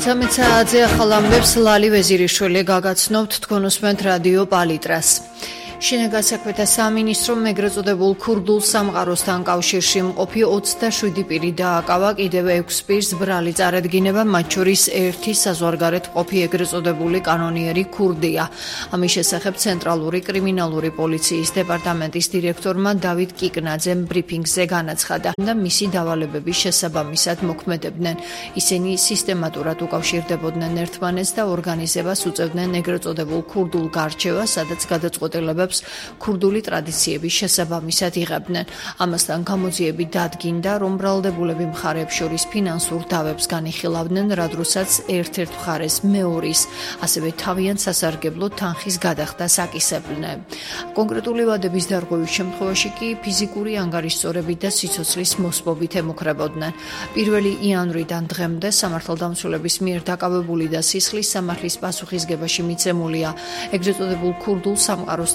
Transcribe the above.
13 საათზე ახალ ამბებს ლალი ვეზირიშვილი გაგაცნობთ თქვენ უსმენთ რადიო პალიტრას. შინაგან საქმეთა სამინისტრომ ეგრეთ წოდებულ ქურდულ სამყაროსთან კავშირში მყოფი 27 პირი დააკავა კიდევ 6 პირს ბრალი წარედგინება, მათ შორის ერთი საზღვარგარეთ მყოფი ეგრეთ წოდებული კანონიერი ქურდია. ამის შესახებ ცენტრალური კრიმინალური პოლიციის დეპარტამენტის დირექტორმა დავით კიკნაძემ ბრიფინგზე განაცხადა და მისი დავალებების შესაბამისად მოქმედებდნენ. ისინი სისტემატურად უკავშირდებოდნენ ერთმანეთს და ორგანიზებას უწევდნენ ეგრეთ წოდებულ ქურდულ გარჩევას, სადაც გადაწყვეტილებებს ქურდული ტრადიციების შესაბამისად იღებდნენ. ამასთან გამოძიები დადგინდა, რომ ბრალდებულები მხარეებს შორის ფინანსურ დავებს განიხილავდნენ, რადგანაც ერთ-ერთ მხარეს მეორის, ასევე თავიანთ სასარგებლო თანხის გადახდას აკისებდნენ. კონკრეტული ვადების დარღვევის შემთხვევაში კი ფიზიკური ანგარიშსწორებით და სიცოცხლის მოსპობით ემუქრებოდნენ. 1 იანვრიდან დღემდე სამართალდამცველების მიერ დაკავებული და სისხლის სამართლის პასუხისგებაში მიცემულია ეგრეთ წოდებულ ქურდულ სამყაროსთან